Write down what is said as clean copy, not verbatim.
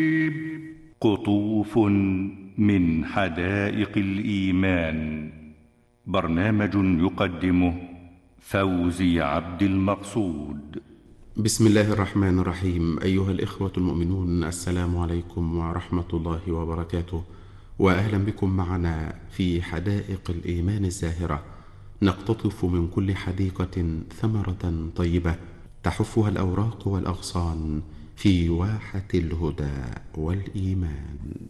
قطوف من حدائق الإيمان. برنامج يقدمه فوزي عبد المقصود. بسم الله الرحمن الرحيم. أيها الإخوة المؤمنون، السلام عليكم ورحمة الله وبركاته، وأهلا بكم معنا في حدائق الإيمان الزاهرة. نقتطف من كل حديقة ثمرة طيبة تحفها الأوراق والأغصان في واحة الهدى والإيمان.